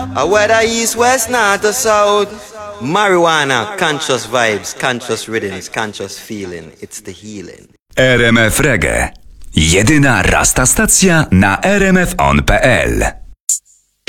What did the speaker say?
Whether east, west, north or south. Marijuana, conscious vibes, conscious rhythms, conscious feeling. It's the healing. RMF Reggae. Jedyna rasta stacja na rmfon.pl.